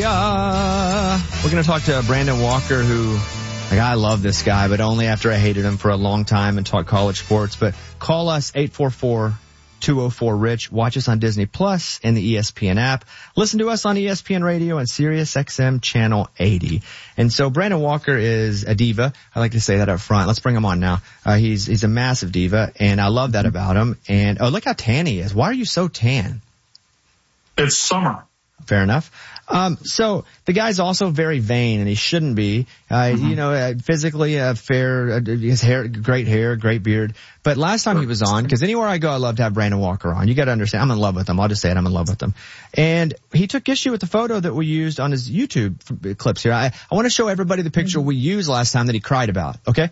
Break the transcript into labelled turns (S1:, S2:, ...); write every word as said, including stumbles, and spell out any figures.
S1: California. We're going to talk to Brandon Walker, who, like, I love this guy, but only after I hated him for a long time and taught college sports. But call us eight four four, two oh four, RICH. Watch us on Disney Plus and the E S P N app. Listen to us on E S P N Radio and Sirius X M Channel eighty. And so Brandon Walker is a diva. I like to say that up front. Let's bring him on now. Uh, he's, he's a massive diva, and I love that about him. And, oh, look how tan he is. Why are you so tan?
S2: It's summer.
S1: Fair enough. Um, so the guy's also very vain, and he shouldn't be. Uh, mm-hmm. You know, uh, physically uh, fair, uh, his hair, great hair, great beard. But last time he was on, because anywhere I go, I love to have Brandon Walker on. You got to understand, I'm in love with him. I'll just say it, I'm in love with him. And he took issue with the photo that we used on his YouTube clips here. I, I want to show everybody the picture we used last time that he cried about. Okay,